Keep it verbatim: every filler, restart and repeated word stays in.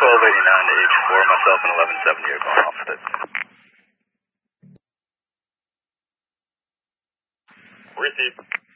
twelve eighty-nine to H four, myself and eleven seventy are going off with it. Received.